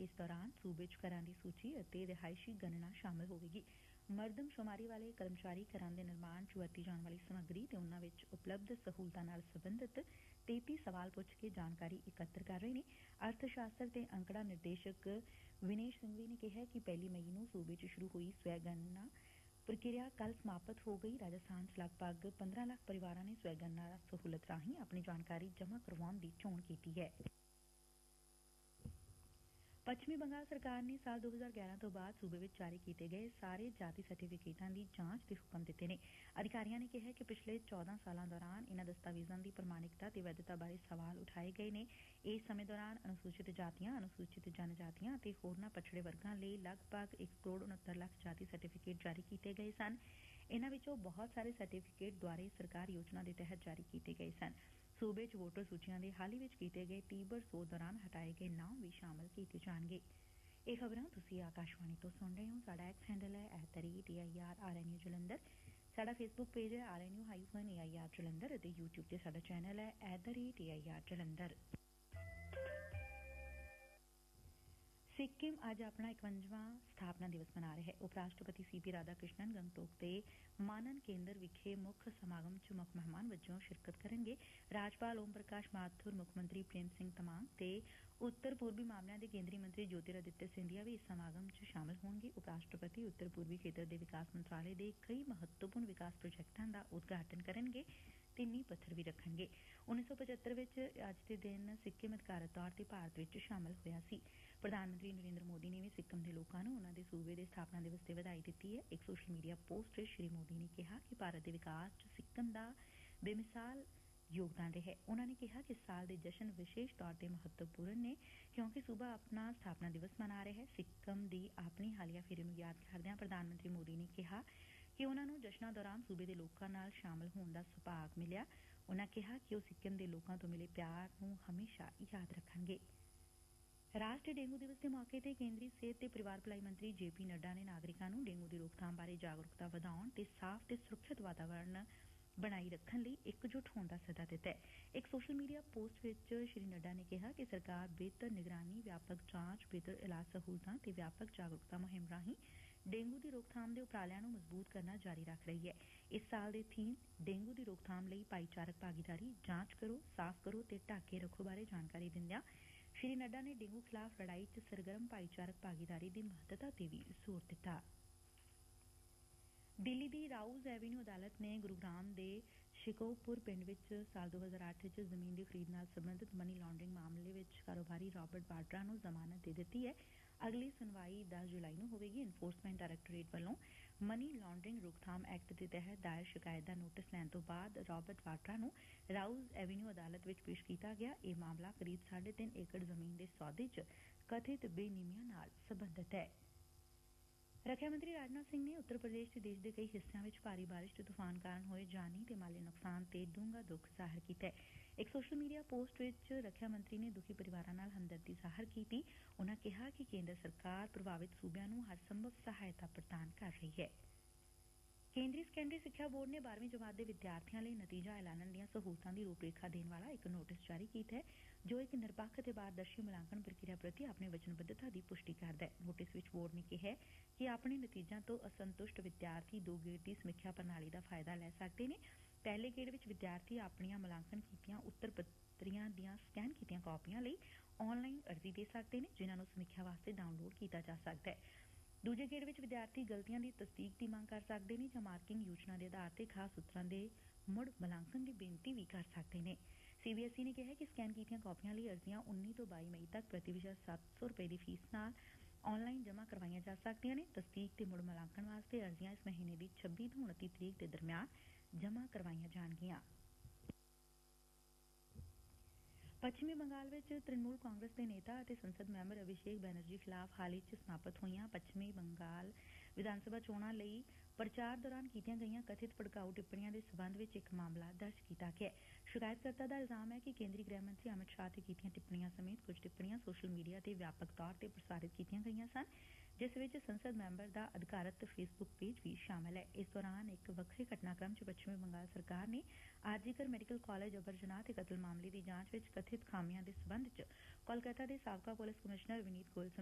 ਇਸ ਦੌਰਾਨ ਸੂਬੇ ਚ ਘਰਾਂ ਦੀ ਸੂਚੀ ਅਤੇ ਰਿਹਾਇਸ਼ੀ ਗਣਨਾ ਸ਼ਾਮਲ ਹੋਵੇਗੀ। ਮਰਦਮਸ਼ੁਮਾਰੀ ਵਾਲੇ ਕਰਮਚਾਰੀ ਘਰਾਂ ਦੇ ਨਿਰਮਾਣ ਚ ਵਰਤੀ ਜਾਣ ਵਾਲੀ ਸਮੱਗਰੀ ਤੇ ਉਨਾਂ ਵਿੱਚ ਉਪਲਬਧ ਸਹੂਲਤਾਂ ਨਾਲ ਸਬੰਧਤ 33 ਸਵਾਲ ਪੁੱਛ ਕੇ ਜਾਣਕਾਰੀ ਇਕੱਤਰ ਕਰ ਰਹੇ ਨੇ। ਅਰਥ ਸ਼ਾਸਤਰ ਤੇ ਅੰਕੜਾ ਨਿਰਦੇਸ਼ਕ ਵਿਨੇਸ਼ ਸਿੰਘਵੀ ਨੇ ਕਿਹਾ ਕਿ 1 ਮਈ ਨੂੰ ਸੂਬੇ ਚ ਸ਼ੁਰੂ ਹੋਈ ਸਵੈ ਗਣਨਾ ਪ੍ਰਕਿਰਿਆ ਕੱਲ ਸਮਾਪਤ ਹੋ ਗਈ। ਰਾਜਸਥਾਨ ਚ ਲਗਭਗ 15 ਲੱਖ ਪਰਿਵਾਰਾਂ ਨੇ ਸਵੈ ਗਣਨਾ ਸਹੂਲਤ ਰਾਹੀਂ ਆਪਣੀ ਜਾਣਕਾਰੀ ਜਮ੍ਹਾਂ ਕਰਵਾਉਣ ਦੀ ਚੋਣ ਕੀਤੀ ਐ। ਪੱਛਮੀ ਬੰਗਾਲ ਸਰਕਾਰ ਨੇ ਸਾਲ 2011 ਤੋਂ ਬਾਅਦ ਸੂਬੇ ਵਿੱਚ ਜਾਰੀ ਕੀਤੇ ਗਏ ਸਾਰੇ ਜਾਤੀ ਸਰਟੀਫਿਕੇਟਾਂ ਦੀ ਜਾਂਚ ਦੇ ਹੁਕਮ ਦਿੱਤੇ ਨੇ। ਅਧਿਕਾਰੀਆਂ ਨੇ ਕਿਹਾ ਕਿ ਪਿਛਲੇ 14 ਸਾਲਾਂ ਦੌਰਾਨ ਇਨਾਂ ਦਸਤਾਵੇਜ਼ਾਂ ਦੀ ਪ੍ਰਮਾਣਿਕਤਾ ਤੇ ਵੈਧਤਾ ਬਾਰੇ ਸਵਾਲ ਉਠਾਏ ਗਏ ਨੇ। ਇਸ ਸਮੇਂ ਦੌਰਾਨ ਅਨੁਸੂਚਿਤ ਜਾਤੀਆਂ, ਅਨੁਸੂਚਿਤ ਜਨਜਾਤੀਆਂ ਅਤੇ ਹੋਰਨਾਂ ਪਛੜੇ ਵਰਗਾਂ ਲਈ ਲਗਭਗ 1 ਕਰੋੜ 69 ਲੱਖ ਜਾਤੀ ਸਰਟੀਫਿਕੇਟ ਜਾਰੀ ਕੀਤੇ ਗਏ ਸਨ। ਇਨਾਂ ਵਿੱਚੋਂ ਬਹੁਤ ਸਾਰੇ ਸਰਟੀਫਿਕੇਟ ਦੁਆਰੇ ਸਰਕਾਰ ਯੋਜਨਾ ਦੇ ਤਹਿਤ ਜਾਰੀ ਕੀਤੇ ਗਏ ਸਨ। ਸੂਬੇ ਚ ਵੋਟਰ ਸੂਚੀਆਂ ਦੇ ਹਾਲ ਹੀ ਵਿੱਚ ਕੀਤੇ ਗਏ ਤੀਬਰ ਸੋਧ ਦੌਰਾਨ ਹਟਾਏ ਗਏ ਨਾਮ ਵੀ ਸ਼ਾਮਲ ਕੀਤੇ ਜਾਣਗੇ। ਇਹ ਖਬਰਾਂ ਤੁਸੀਂ ਆਕਾਸ਼ਵਾਣੀ ਤੋਂ ਸੁਣ ਰਹੇ ਹੋ। ਸਾਡਾ ਐਕਸ ਹੈਂਡਲ ਹੈ @AIRRNU ਜਲੰਧਰ। ਸਾਡਾ ਫੇਸਬੁੱਕ ਪੇਜ ਹੈ RNU-AIR ਜਲੰਧਰ ਅਤੇ YouTube ਤੇ ਸਾਡਾ ਚੈਨਲ ਹੈ @AIR ਜਲੰਧਰ। ਸਿੱਕਿਮ ਅੱਜ ਆਪਣਾ 51ਵਾਂ ਸਥਾਪਨਾ ਦਿਵਸ ਮਨਾ ਰਿਹਾ ਹੈ। ਉਪ ਰਾਸ਼ਟਰਪਤੀ CP ਰਾਧਾ ਕ੍ਰਿਸ਼ਨਨ ਗੰਗਟੋਕ ਦੇ ਮਾਨਨ ਕੇਂਦਰ ਵਿਖੇ ਮੁੱਖ ਸਮਾਗਮ ਚ ਮੁੱਖ ਮਹਿਮਾਨ ਵਜੋਂ ਸ਼ਿਰਕਤ ਕਰਨਗੇ। ਰਾਜਪਾਲ ਓਮ ਪ੍ਰਕਾਸ਼ ਮਾਥੁਰ, ਮੁੱਖ ਮੰਤਰੀ ਪ੍ਰੇਮ ਸਿੰਘ ਤਮਾਂਗ ਤੇ ਉੱਤਰ ਪੂਰਬੀ ਮਾਮਲਿਆਂ ਦੇ ਕੇਂਦਰੀ ਮੰਤਰੀ ਜੋਤਿਰਾਦਿੱਤਿਆ ਸਿੰਧੀਆ ਵੀ ਇਸ ਸਮਾਗਮ ਚ ਸ਼ਾਮਲ ਹੋਣਗੇ। ਉਪ ਰਾਸ਼ਟਰਪਤੀ ਉੱਤਰ ਪੂਰਬੀ ਖੇਤਰ ਦੇ ਵਿਕਾਸ ਮੰਤਰਾਲੇ ਦੇ ਕਈ ਮਹੱਤਵਪੂਰਨ ਵਿਕਾਸ ਪ੍ਰੋਜੈਕਟਾਂ ਦਾ ਉਦਘਾਟਨ ਕਰਨਗੇ ਤੇ ਨੀਂਹ ਪੱਥਰ ਵੀ ਰੱਖਣਗੇ। 1975 ਵਿੱਚ ਅੱਜ ਦੇ ਦਿਨ ਸਿੱਕਿਮ ਅਧਿਕਾਰਤ ਤੌਰ ਤੇ ਭਾਰਤ ਵਿੱਚ ਸ਼ਾਮਲ ਹੋਇਆ ਸੀ। ਪ੍ਰਧਾਨ ਮੰਤਰੀ ਨਰਿੰਦਰ ਮੋਦੀ ਨੇ ਵੀ ਸਿੱਕਿਮ ਦੇ ਲੋਕਾਂ ਨੂੰ ਉਨਾਂ ਦੇ ਸੂਬੇ ਦੇ ਸਥਾਪਨਾ ਦਿਵਸ ਤੇ ਵਧਾਈ ਦਿੱਤੀ ਐ। ਇੱਕ ਸੋਸ਼ਲ ਮੀਡੀਆ ਪੋਸਟ ਚ ਸ੍ਰੀ ਮੋਦੀ ਨੇ ਕਿਹਾ ਕਿ ਭਾਰਤ ਦੇ ਵਿਕਾਸ ਚ ਸਿੱਕਿਮ ਦਾ ਬੇਮਿਸਾਲ ਯੋਗਦਾਨ ਰਿਹਾ। ਉਨਾਂ ਨੇ ਕਿਹਾ ਕਿ ਇਸ ਸਾਲ ਦੇ ਜਸ਼ਨ ਵਿਸ਼ੇਸ਼ ਤੌਰ ਤੇ ਮਹੱਤਵਪੂਰਨ ਨੇ ਕਿਉਂਕਿ ਸੂਬਾ ਆਪਣਾ ਸਥਾਪਨਾ ਦਿਵਸ ਮਨਾ ਰਿਹਾ। ਸਿੱਕਿਮ ਦੀ ਆਪਣੀ ਹਾਲੀਆ ਫੇਰੀ ਨੂੰ ਯਾਦ ਕਰਦਿਆਂ ਪ੍ਰਧਾਨ ਮੰਤਰੀ ਮੋਦੀ ਨੇ ਕਿਹਾ ਕਿ ਉਨਾਂ ਨੂੰ ਜਸ਼ਨਾਂ ਦੌਰਾਨ ਸੂਬੇ ਦੇ ਲੋਕਾਂ ਨਾਲ ਸ਼ਾਮਲ ਹੋਣ ਦਾ ਸੁਭਾਗ ਮਿਲਿਆ। ਉਨਾਂ ਕਿਹਾ ਕਿ ਉਹ ਸਿੱਕਿਮ ਦੇ ਲੋਕਾਂ ਤੋਂ ਮਿਲੇ ਪਿਆਰ ਨੂੰ ਹਮੇਸ਼ਾ ਯਾਦ ਰੱਖਣਗੇ। ਰਾਸ਼ਟਰੀ ਡੇਂਗੂ ਦਿਵਸ ਦੇ ਮੌਕੇ ਤੇ ਕੇਂਦਰੀ ਸਿਹਤ ਤੇ ਪਰਿਵਾਰ ਭਲਾਈ ਮੰਤਰੀ JP ਨੱਡਾ ਨੇ ਨਾਗਰਿਕਾਂ ਨੂੰ ਡੇਂਗੂ ਦੀ ਰੋਕਥਾਮ ਬਾਰੇ ਜਾਗਰੂਕਤਾ ਵਧਾਉਣ ਤੇ ਸਾਫ਼ ਤੇ ਸੁਰੱਖਿਅਤ ਵਾਤਾਵਰਨ ਬਣਾਈ ਰੱਖਣ ਲਈ ਇਕਜੁੱਟ ਹੋਣ ਦਾ ਸੱਦਾ ਦਿੱਤੈ। ਇੱਕ ਸੋਸ਼ਲ ਮੀਡੀਆ ਪੋਸਟ ਵਿੱਚ ਸ੍ਰੀ ਨੱਡਾ ਨੇ ਕਿਹਾ ਕਿ ਸਰਕਾਰ ਬਿਹਤਰ ਨਿਗਰਾਨੀ, ਵਿਆਪਕ ਜਾਂਚ, ਬਿਹਤਰ ਇਲਾਜ ਸਹੂਲਤਾਂ ਤੇ ਵਿਆਪਕ ਜਾਗਰੂਕਤਾ ਮੁਹਿੰਮ ਰਾਹੀਂ ਡੇਂਗੂ ਦੀ ਰੋਕਥਾਮ ਦੇ ਉਪਰਾਲਿਆਂ ਨੂੰ ਮਜ਼ਬੂਤ ਕਰਨਾ ਜਾਰੀ ਰੱਖ ਰਹੀ ਐ। ਇਸ ਸਾਲ ਦੇ ਥੀਮ ਡੇਂਗੂ ਦੀ ਰੋਕਥਾਮ ਲਈ ਭਾਈਚਾਰਕ ਭਾਗੀਦਾਰੀ, ਜਾਂਚ ਕਰੋ, ਸਾਫ਼ ਕਰੋ ਤੇ ਢੱਕ ਕੇ ਰੱਖੋ ਬਾਰੇ ਜਾਣਕਾਰੀ ਦਿੰਦਿਆਂ ਸ੍ਰੀ ਨੱਡਾ ਨੇ ਡੇਂਗੂ ਖਿਲਾਫ਼ ਲੜਾਈ ਚ ਸਰਗਰਮ ਭਾਈਚਾਰਕ ਭਾਗੀਦਾਰੀ ਦੀ ਮਹੱਤਤਾ ਤੇ ਵੀ ਜ਼ੋਰ ਦਿੱਤਾ। ਦਿੱਲੀ ਦੀ ਰਾਊਜ਼ ਐਵੀਨਿਊ ਅਦਾਲਤ ਨੇ ਗੁਰੂਗਰਾਮ ਦੇ ਸ਼ਿਕੋਹਪੁਰ ਪਿੰਡ ਵਿੱਚ ਸਾਲ 2008 ਚ ਜ਼ਮੀਨ ਦੀ ਖਰੀਦ ਨਾਲ ਸਬੰਧਤ ਮਨੀ ਲਾਂਡਰਿੰਗ ਮਾਮਲੇ ਵਿੱਚ ਕਾਰੋਬਾਰੀ ਰਾਬਰਟ ਵਾਡਰਾ ਨੂੰ ਜ਼ਮਾਨਤ ਦੇ ਦਿੱਤੀ ਐ। ਅਗਲੀ ਸੁਣਵਾਈ 10 ਜੁਲਾਈ ਨੂੰ ਹੋਵੇਗੀ। ਐਨਫੋਰਸਮੈਂਟ ਡਾਇਰੈਕਟੋਰੇਟ ਵੱਲੋਂ ਮਨੀ ਲਾਂਡਰਿੰਗ ਰੋਕਥਾਮ ਐਕਟ ਦੇ ਤਹਿਤ ਦਾਇਰ ਸ਼ਿਕਾਇਤ ਦਾ ਨੋਟਿਸ ਲੈਣ ਤੋਂ ਬਾਅਦ ਰਾਬਰਟ ਵਾਡਰਾ ਨੂੰ ਰਾਊਜ਼ ਐਵੀਨਿਊ ਅਦਾਲਤ ਵਿੱਚ ਪੇਸ਼ ਕੀਤਾ ਗਿਆ। ਇਹ ਮਾਮਲਾ ਕਰੀਬ 3.5 ਏਕੜ ਜ਼ਮੀਨ ਦੇ ਸੌਦੇ ਚ ਕਥਿਤ ਬੇਨੀਮੀਆਂ ਨਾਲ ਸਬੰਧਤ ਐ। ਰੱਖਿਆ ਮੰਤਰੀ ਰਾਜਨਾਥ ਸਿੰਘ ਨੇ ਉੱਤਰ ਪ੍ਰਦੇਸ਼ ਤੇ ਦੇਸ਼ ਦੇ ਕਈ ਹਿੱਸਿਆਂ ਵਿੱਚ ਭਾਰੀ ਬਾਰਿਸ਼ ਤੇ ਤੂਫਾਨ ਕਾਰਨ ਹੋਏ ਜਾਨੀ ਤੇ ਮਾਲੀ ਨੁਕਸਾਨ ਤੇ ਡੂੰਘਾ ਦੁੱਖ ਜ਼ਾਹਿਰ ਕੀਤੈ। ਇੱਕ ਸੋਸ਼ਲ ਮੀਡੀਆ ਪੋਸਟ ਵਿੱਚ ਰੱਖਿਆ ਮੰਤਰੀ ਨੇ ਦੁਖੀ ਪਰਿਵਾਰਾਂ ਨਾਲ ਹਮਦਰਦੀ ਜ਼ਾਹਿਰ ਕੀਤੀ। ਉਨਾਂ ਕਿਹਾ ਕਿ ਕੇਂਦਰ ਸਰਕਾਰ ਪ੍ਰਭਾਵਿਤ ਸੂਬਿਆਂ ਨੂੰ ਹਰ ਸੰਭਵ ਸਹਾਇਤਾ ਪ੍ਰਦਾਨ ਕਰ ਰਹੀ ਐ। ਕੇਂਦਰੀ ਸੈਕੰਡਰੀ ਸਿੱਖਿਆ ਬੋਰਡ ਨੇ 12ਵੀਂ ਜਮਾਤ ਦੇ ਵਿਦਿਆਰਥੀਆਂ ਲਈ ਨਤੀਜਾ ਐਲਾਨਣ ਦੀਆਂ ਸਹੂਲਤਾਂ ਦੀ ਰੂਪਰੇਖਾ ਦੇਣ ਵਾਲਾ ਇੱਕ ਨੋਟਿਸ ਜਾਰੀ ਕੀਤੈ ਜੋ ਇੱਕ ਨਿਰਪੱਖ ਅਤੇ ਪਾਰਦਰਸ਼ੀ ਮੁਲਾਂਕਣ ਪ੍ਰਕਿਰਿਆ ਪ੍ਰਤੀ ਆਪਣੀ ਵਚਨਬੱਧਤਾ ਦੀ ਪੁਸ਼ਟੀ ਕਰਦੈ। ਨੋਟਿਸ ਵਿੱਚ ਬੋਰਡ ਨੇ ਕਿਹੈ ਕਿ ਆਪਣੇ ਨਤੀਜਿਆਂ ਤੋਂ ਅਸੰਤੁਸ਼ਟ ਵਿਦਿਆਰਥੀ ਦੋ ਗੇੜ ਦੀ ਸਮੀਖਿਆ ਪ੍ਰਣਾਲੀ ਦਾ ਫਾਇਦਾ ਲੈ ਸਕਦੇ ਨੇ। ਪਹਿਲੇ ਗੇੜ ਵਿੱਚ ਵਿਦਿਆਰਥੀ ਆਪਣੀਆਂ ਮੁਲਾਂਕਣ ਕੀਤੀਆਂ ਉੱਤਰ ਪੱਤਰੀਆਂ ਦੀਆਂ ਸਕੈਨ ਕੀਤੀਆਂ ਕਾਪੀਆਂ ਲਈ ਆਨਲਾਈਨ ਅਰਜ਼ੀ ਦੇ ਸਕਦੇ ਨੇ ਜਿਨ੍ਹਾਂ ਨੂੰ ਸਮੀਖਿਆ ਵਾਸਤੇ ਡਾਊਨਲੋਡ ਕੀਤਾ ਜਾ ਸਕਦੈ। ਦੂਜੇ ਗੇੜ ਵਿੱਚ ਵਿਦਿਆਰਥੀ ਗਲਤੀਆਂ ਦੀ ਤਸਦੀਕ ਦੀ ਮੰਗ ਕਰ ਸਕਦੇ ਨੇ ਜਾਂ ਮਾਰਕਿੰਗ ਯੋਜਨਾ ਦੇ ਆਧਾਰ ਤੇ ਖਾਸ ਸੂਤਰਾਂ ਦੇ ਮੁੜ ਮੁਲਾਂਕਣ ਦੀ ਬੇਨਤੀ ਵੀ ਕਰ ਸਕਦੇ ਨੇ। CBSE ਨੇ ਕਿਹਾ ਕਿ ਸਕੈਨ ਕੀਤੀਆਂ ਕਾਪੀਆਂ ਲਈ ਅਰਜ਼ੀਆਂ 19 ਤੋਂ 22 ਮਈ ਤੱਕ ਪ੍ਰਤੀ ਵਿਸ਼ਾ 700 ਰੁਪਏ ਦੀ ਫੀਸ ਨਾਲ ਆਨਲਾਈਨ ਜਮ੍ਹਾਂ ਕਰਵਾਈਆਂ ਜਾ ਸਕਦੀਆਂ ਨੇ। ਤਸਦੀਕ ਤੇ ਮੁੜ ਮੁਲਾਂਕਣ ਵਾਸਤੇ ਅਰਜ਼ੀਆਂ ਇਸ ਮਹੀਨੇ ਦੀ 26 ਤੋਂ 29 ਤਰੀਕ ਦੇ ਦਰਮਿਆਨ ਜਮ੍ਹਾਂ ਕਰਵਾਈਆਂ ਜਾਣਗੀਆਂ। ਪੱਛਮੀ ਬੰਗਾਲ ਵਿੱਚ ਤ੍ਰਿਣਮੂਲ ਕਾਂਗਰਸ ਦੇ ਨੇਤਾ ਅਤੇ ਸੰਸਦ ਮੈਂਬਰ ਅਭਿਸ਼ੇਕ ਬੈਨਰਜੀ ਖਿਲਾਫ਼ ਹਾਲ ਹੀ ਚ ਸਮਾਪਤ ਹੋਈਆਂ ਪੱਛਮੀ ਬੰਗਾਲ ਵਿਧਾਨ ਸਭਾ ਚੋਣਾਂ ਲਈ ਪ੍ਰਚਾਰ ਦੌਰਾਨ ਕੀਤੀਆਂ ਗਈਆਂ ਕਥਿਤ ਭੜਕਾਊ ਟਿੱਪਣੀਆਂ ਦੇ ਸਬੰਧ ਵਿੱਚ ਇੱਕ ਮਾਮਲਾ ਦਰਜ ਕੀਤਾ ਗਿਐ। ਸ਼ਿਕਾਇਤਕਰਤਾ ਦਾ ਇਲਜ਼ਾਮ ਐ ਕਿ ਕੇਂਦਰੀ ਗ੍ਰਹਿ ਮੰਤਰੀ ਅਮਿਤ ਸ਼ਾਹ ਤੇ ਕੀਤੀਆਂ ਟਿੱਪਣੀਆਂ ਸਮੇਤ ਕੁਝ ਟਿੱਪਣੀਆਂ ਸੋਸ਼ਲ ਮੀਡੀਆ ਤੇ ਵਿਆਪਕ ਤੌਰ ਤੇ ਪ੍ਰਸਾਰਿਤ ਕੀਤੀਆਂ ਗਈਆਂ ਸਨ ਜਿਸ ਵਿੱਚ ਸੰਸਦ ਮੈਂਬਰ ਦਾ ਅਧਿਕਾਰਤ ਫੇਸਬੁੱਕ ਪੇਜ ਵੀ ਸ਼ਾਮਲ ਐ। ਇਸ ਦੌਰਾਨ ਇੱਕ ਵੱਖਰੇ ਘਟਨਾਕ੍ਰਮ ਚ ਪੱਛਮੀ ਬੰਗਾਲ ਸਰਕਾਰ ਨੇ ਆਰਜੀਕਰ ਮੈਡੀਕਲ ਕਾਲਜ ਜਬਰ ਜਨਾਹ ਤੇ ਕਤਲ ਮਾਮਲੇ ਦੀ ਜਾਂਚ ਵਿੱਚ ਕਥਿਤ ਖਾਮੀਆਂ ਦੇ ਸਬੰਧ ਚ ਕੋਲਕਾਤਾ ਦੇ ਸਾਬਕਾ ਪੁਲਿਸ ਕਮਿਸ਼ਨਰ ਵਿਨੀਤ ਗੋਇਲ